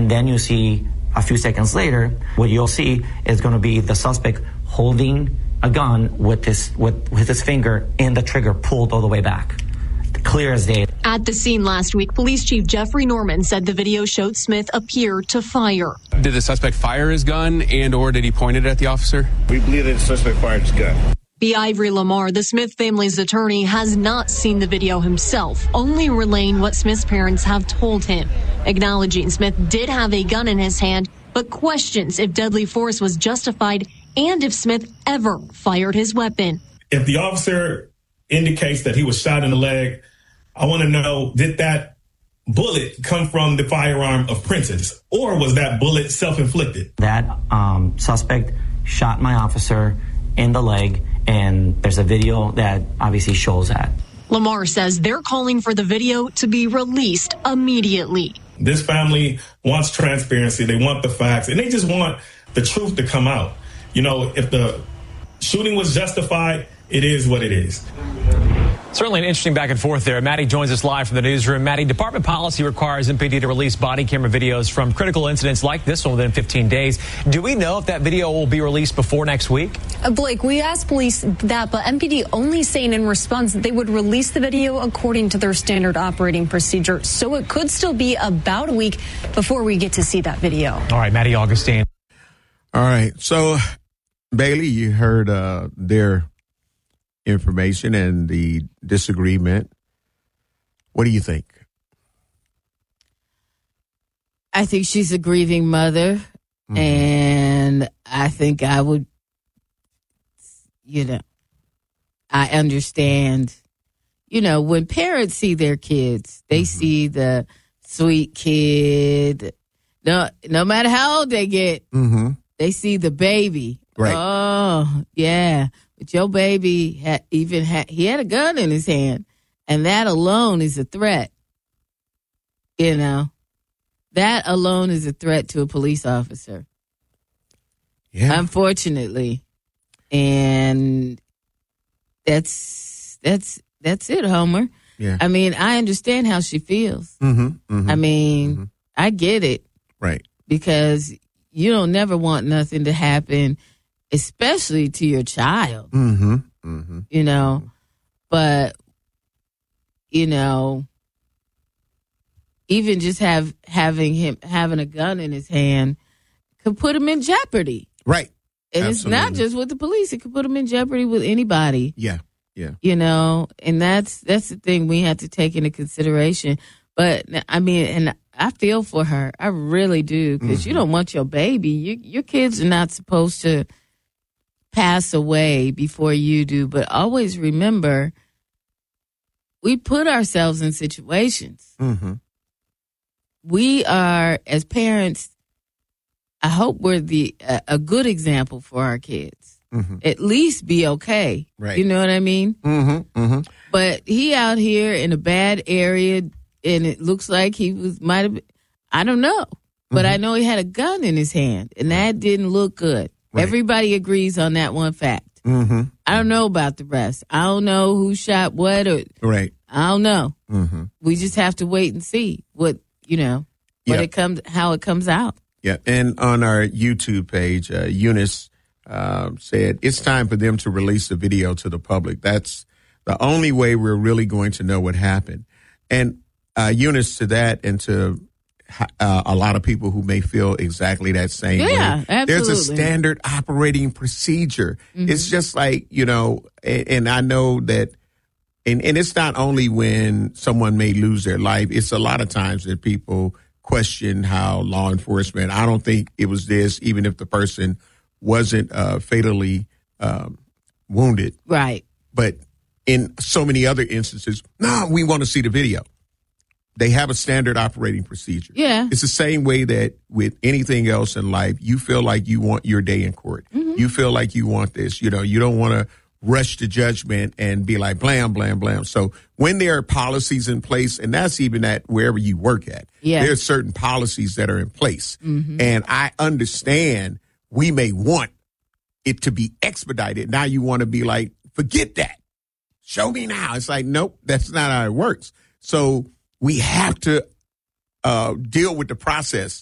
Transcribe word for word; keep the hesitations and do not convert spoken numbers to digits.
And then you see a few seconds later, what you'll see is going to be the suspect holding a gun with his, with, with his finger in the trigger pulled all the way back. Clear as day. At the scene last week, Police Chief Jeffrey Norman said the video showed Smith appear to fire. Did the suspect fire his gun and or did he point it at the officer? We believe that the suspect fired his gun. B. Ivory Lamar, the Smith family's attorney, has not seen the video himself, only relaying what Smith's parents have told him, acknowledging Smith did have a gun in his hand, but questions if deadly force was justified and if Smith ever fired his weapon. If the officer indicates that he was shot in the leg, I want to know, did that bullet come from the firearm of Prentice, or was that bullet self-inflicted? That um, suspect shot my officer in the leg, and there's a video that obviously shows that. Lamar says they're calling for the video to be released immediately. This family wants transparency. They want the facts, and they just want the truth to come out. You know, if the shooting was justified, it is what it is. Certainly an interesting back and forth there. Maddie joins us live from the newsroom. Maddie, department policy requires M P D to release body camera videos from critical incidents like this one within fifteen days. Do we know if that video will be released before next week? Uh, Blake, we asked police that, but M P D only saying in response that they would release the video according to their standard operating procedure. So it could still be about a week before we get to see that video. All right, Maddie Augustine. All right. So, Bailey, you heard uh, their information and the disagreement. What do you think? I think she's a grieving mother, mm-hmm. and I think I would, you know, I understand, you know, when parents see their kids, they mm-hmm. see the sweet kid. No, no matter how old they get, mm-hmm. they see the baby. Right. Oh, yeah. But your baby had even had, he had a gun in his hand, and that alone is a threat. You know, that alone is a threat to a police officer. Yeah. Unfortunately. And that's, that's, that's it, Homer. Yeah. I mean, I understand how she feels. Mm-hmm. Mm-hmm. I mean, mm-hmm. I get it. Right. Because you don't never want nothing to happen, especially to your child, mm-hmm, mm-hmm, you know, mm-hmm. but, you know, even just have having him having a gun in his hand could put him in jeopardy. Right. And Absolutely. It's not just with the police. It could put him in jeopardy with anybody. Yeah. Yeah. You know, and that's, that's the thing we have to take into consideration. But I mean, and I feel for her. I really do. Because mm-hmm. you don't want your baby. You, your kids are not supposed to pass away before you do, but always remember, we put ourselves in situations. Mm-hmm. We are, as parents, I hope we're the a, a good example for our kids. Mm-hmm. At least be okay. Right. You know what I mean? Mm-hmm. Mm-hmm. But he out here in a bad area, and it looks like he was might have. I don't know, but mm-hmm. I know he had a gun in his hand, and that didn't look good. Right. Everybody agrees on that one fact. Mm-hmm. I don't know about the rest. I don't know who shot what, or right. I don't know. Mm-hmm. We just have to wait and see what you know, what yeah. it comes, how it comes out. Yeah, and on our YouTube page, uh, Eunice uh, said it's time for them to release the video to the public. That's the only way we're really going to know what happened. And uh, Eunice, to that, and to Uh, a lot of people who may feel exactly that same yeah, way. Absolutely. There's a standard operating procedure. Mm-hmm. It's just like, you know, and, and I know that, and, and it's not only when someone may lose their life, it's a lot of times that people question how law enforcement, I don't think it was this, even if the person wasn't uh, fatally um, wounded. Right. But in so many other instances, no, we want to see the video. They have a standard operating procedure. Yeah. It's the same way that with anything else in life, you feel like you want your day in court. Mm-hmm. You feel like you want this. You know, you don't want to rush to judgment and be like, blam, blam, blam. So when there are policies in place, and that's even at wherever you work at, yeah. there are certain policies that are in place. Mm-hmm. And I understand we may want it to be expedited. Now you want to be like, forget that. Show me now. It's like, nope, that's not how it works. So we have to uh, deal with the process